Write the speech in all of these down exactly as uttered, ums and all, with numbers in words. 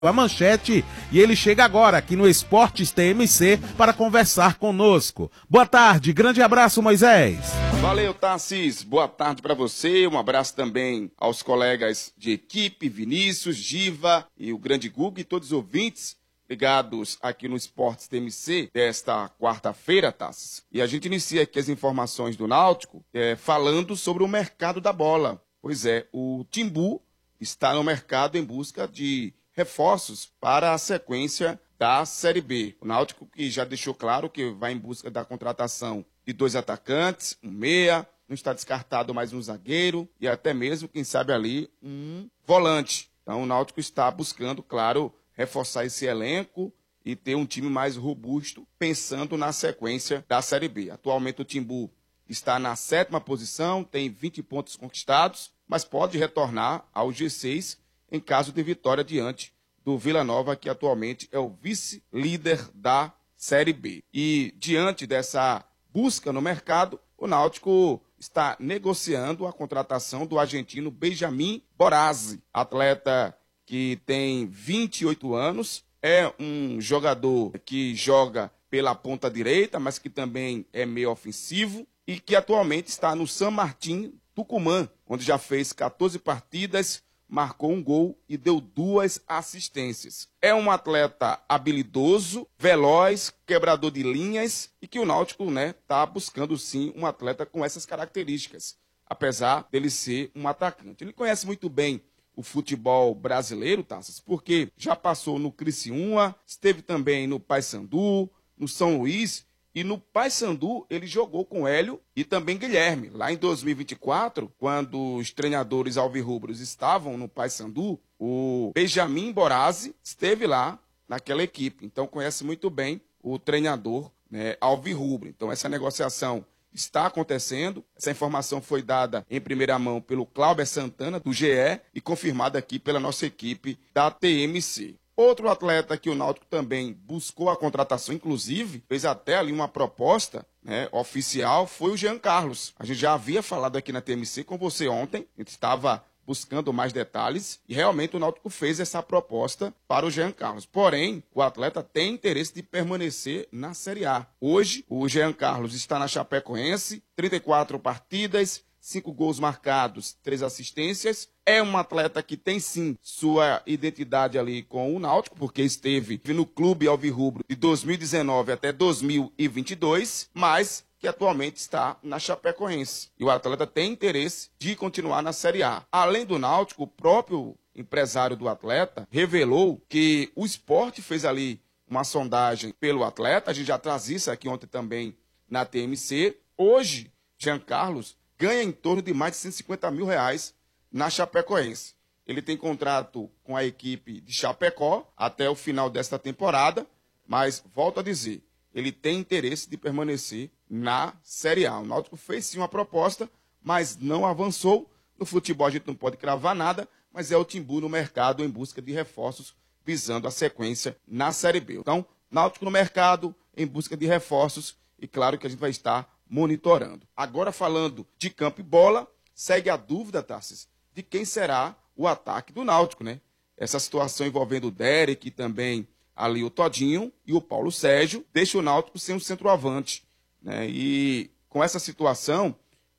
a manchete e ele chega agora aqui no Esportes T M C para conversar conosco. Boa tarde, grande abraço, Moisés. Valeu, Tassis. Boa tarde para você. Um abraço também aos colegas de equipe, Vinícius, Giva e o grande Guga e todos os ouvintes ligados aqui no Esportes T M C desta quarta-feira, Tassis. E a gente inicia aqui as informações do Náutico é, falando sobre o mercado da bola. Pois é, o Timbu está no mercado em busca de reforços para a sequência da Série B. O Náutico que já deixou claro que vai em busca da contratação de dois atacantes, um meia, não está descartado mais um zagueiro e até mesmo, quem sabe ali, um volante. Então o Náutico está buscando, claro, reforçar esse elenco e ter um time mais robusto, pensando na sequência da Série B. Atualmente o Timbu está na sétima posição, tem vinte pontos conquistados, mas pode retornar ao G seis em caso de vitória diante do Vila Nova, que atualmente é o vice-líder da Série B. E diante dessa busca no mercado, o Náutico está negociando a contratação do argentino Benjamin Borazzi, atleta que tem vinte e oito anos, é um jogador que joga pela ponta direita, mas que também é meio ofensivo e que atualmente está no San Martín Tucumã, onde já fez quatorze partidas, marcou um gol e deu duas assistências. É um atleta habilidoso, veloz, quebrador de linhas e que o Náutico, né, tá buscando sim um atleta com essas características, apesar dele ser um atacante. Ele conhece muito bem o futebol brasileiro, Taças, porque já passou no Criciúma, esteve também no Paysandu, no São Luís. E no Paysandu ele jogou com Hélio e também Guilherme. Lá em dois mil e vinte e quatro, quando os treinadores alvirrubros estavam no Paysandu, o Benjamin Borazzi esteve lá naquela equipe. Então conhece muito bem o treinador, né, alvirrubro. Então essa negociação está acontecendo. Essa informação foi dada em primeira mão pelo Cláudio Santana, do G E, e confirmada aqui pela nossa equipe da T M C. Outro atleta que o Náutico também buscou a contratação, inclusive, fez até ali uma proposta, né, oficial, foi o Jean Carlos. A gente já havia falado aqui na T M C com você ontem, a gente estava buscando mais detalhes e realmente o Náutico fez essa proposta para o Jean Carlos. Porém, o atleta tem interesse de permanecer na Série A. Hoje, o Jean Carlos está na Chapecoense, trinta e quatro partidas, cinco gols marcados, três assistências. É um atleta que tem sim sua identidade ali com o Náutico, porque esteve no clube alvirrubro de dois mil e dezenove até dois mil e vinte e dois, mas que atualmente está na Chapecoense. E o atleta tem interesse de continuar na Série A. Além do Náutico, o próprio empresário do atleta revelou que o Sport fez ali uma sondagem pelo atleta. A gente já traz isso aqui ontem também na T M C. Hoje, Jean Carlos ganha em torno de mais de cento e cinquenta mil reais na Chapecoense. Ele tem contrato com a equipe de Chapecó até o final desta temporada, mas, volto a dizer, ele tem interesse de permanecer na Série A. O Náutico fez sim uma proposta, mas não avançou. No futebol a gente não pode cravar nada, mas é o Timbu no mercado em busca de reforços, visando a sequência na Série B. Então, Náutico no mercado em busca de reforços e claro que a gente vai estar monitorando. Agora falando de campo e bola, segue a dúvida, Tarsis, de quem será o ataque do Náutico, né? Essa situação envolvendo o Derek e também ali o Todinho e o Paulo Sérgio deixa o Náutico sem um centroavante, né? E com essa situação,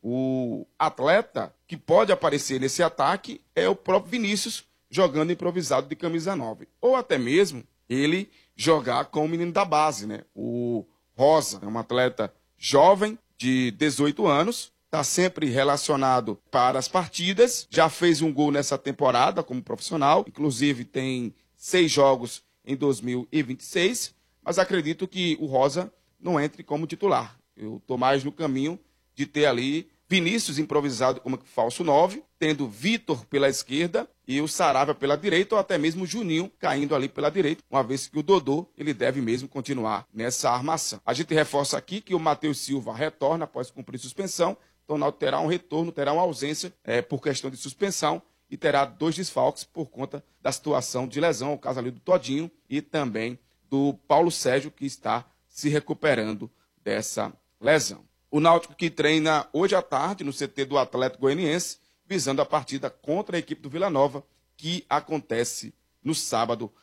o atleta que pode aparecer nesse ataque é o próprio Vinícius jogando improvisado de camisa nove. Ou até mesmo ele jogar com o menino da base, né? O Rosa, é um atleta jovem, de dezoito anos, está sempre relacionado para as partidas, já fez um gol nessa temporada como profissional, inclusive tem seis jogos em dois mil e vinte e seis, mas acredito que o Rosa não entre como titular. Eu estou mais no caminho de ter ali Vinícius improvisado como falso nove, tendo Vitor pela esquerda e o Saravia pela direita, ou até mesmo o Juninho caindo ali pela direita, uma vez que o Dodô ele deve mesmo continuar nessa armação. A gente reforça aqui que o Matheus Silva retorna após cumprir suspensão, então o Náutico terá um retorno, terá uma ausência é, por questão de suspensão e terá dois desfalques por conta da situação de lesão, o caso ali do Todinho e também do Paulo Sérgio, que está se recuperando dessa lesão. O Náutico que treina hoje à tarde no C T do Atlético Goianiense, visando a partida contra a equipe do Vila Nova, que acontece no sábado